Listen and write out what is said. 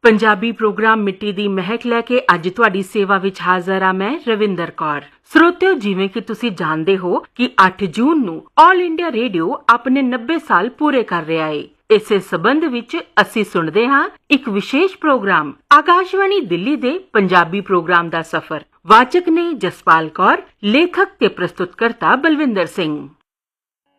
Punjabi programme मिट्टी दी महक लैके अज तुहाडी सेवा विच हाज़र आ मैं रविंदर कौर। श्रोतियो, जिवें कि तुसी जानदे हो कि 8 जून नूं ऑल इंडिया रेडियो अपने 90 साल पूरे कर रहा है। इसे संबंध विच असी सुनदे हां एक विशेष प्रोग्राम आकाशवाणी दिल्ली दे पंजाबी प्रोग्राम दा सफर। वाचक ने जसपाल कौर, लेखक ते प्रस्तुतकर्ता बलविंदर सिंह।